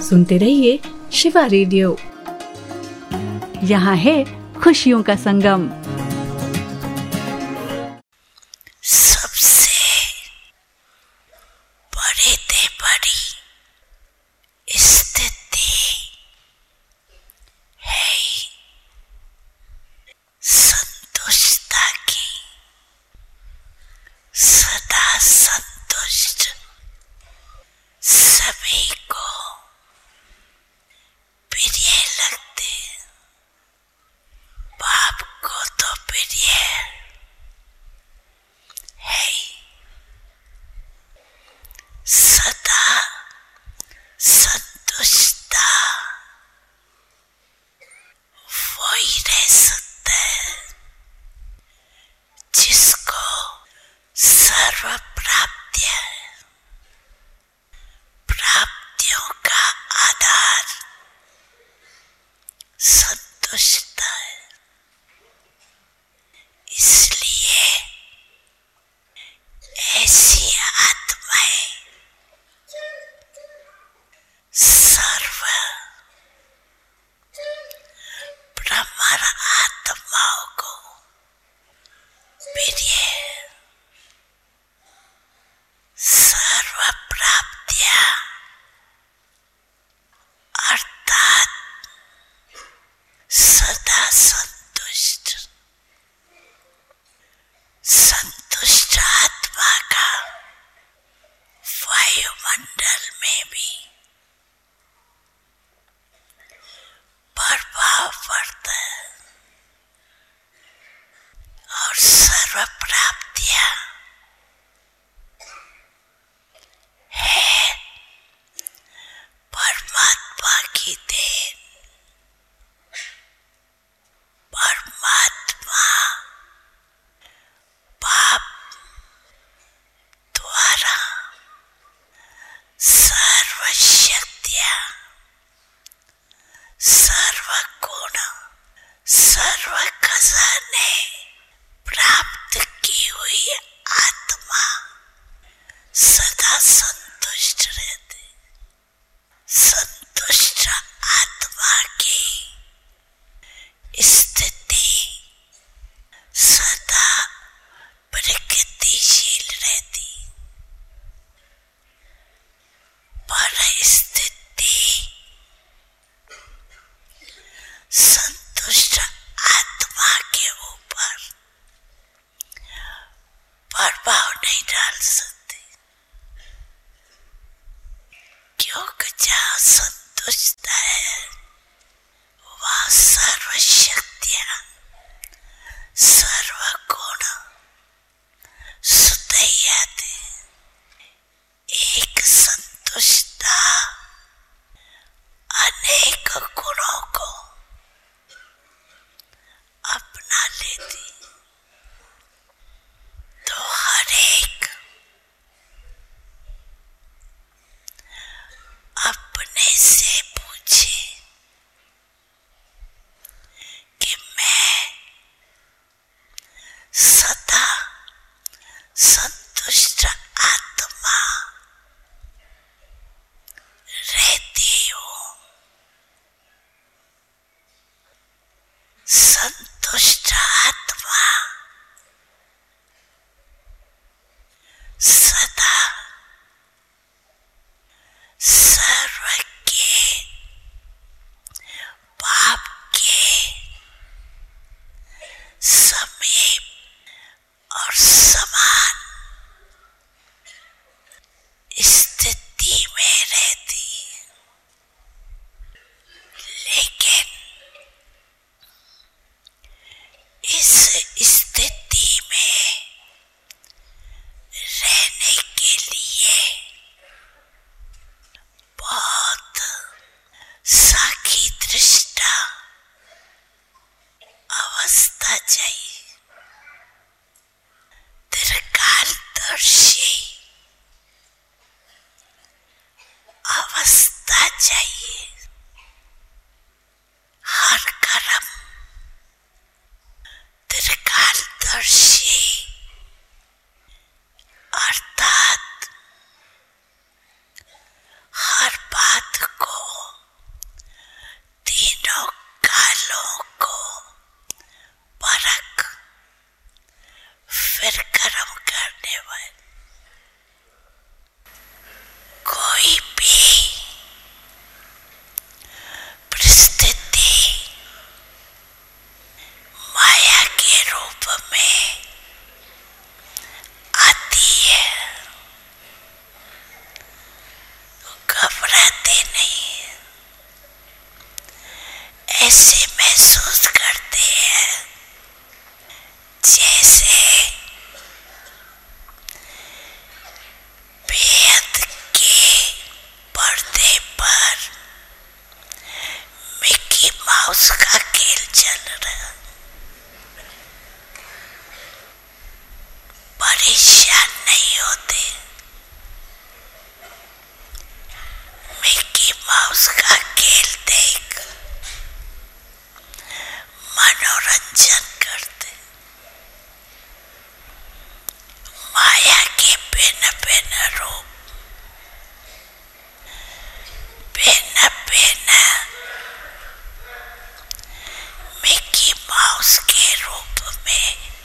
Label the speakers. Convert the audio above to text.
Speaker 1: सुनते रहिए शिवा रेडियो। यहाँ है खुशियों का संगम।
Speaker 2: सबसे बड़ी से बड़ी स्थिति है संतुष्टता की। सदा संतुष्ट सभी को प्रिय लगते, बाप को तो प्रिय है। सदा संतुष्टता वही रह सकता है जिसको सर्व प्राप्ति है। प्राप्तियों का आधार संतुष्टता है। इसलिए ऐसी आत्माएं सर्व ब्रह्म आत्माओं को प्रिय सर्व प्राप्तियां अर्थात सदा संतुष्ट। संतुष्ट आत्मा का वायुमंडल में भी प्रभाव पड़ता है और सर्व प्राप्तियां है परमात्मा की देन। परमात्मा बाप द्वारा सर्व शक्तियां, सर्व गुण, सर्व खजाने प्राप्त की हुई आत्मा सदा संतुष्ट रहती। संतुष्ट आत्मा की स्थिति सदा प्रगतिशील रहती। परिस्थिति संतुष्ट आत्मा के ऊपर प्रभाव नहीं डाल सकती, क्योंकि जहाँ संतुष्टता है वहाँ सर्व शक्तियाँ, सर्व गुण सुधई आते। एक संतुष्टता अनेक गुणों को अपना लेती। तो हर एक अपने से पूछे कि मैं सदा संतुष्ट आत्मा रहती हूँ। संतुष्ट आत्मा सदा सर्व के बाप के समीप और समान स्थिति में रहती। लेकिन इस स्थिति में रहने के लिए बहुत साखी दृष्टा अवस्था चाहिए। दीर्घकालदर्शी अवस्था चाहिए। हर कर्म दीर्घकालदर्शी अर्थात हर बात को मनोरंजन करते। माया के भिन्न भिन्न रूप, भिन्न भिन्न मिकी माउस के रूप में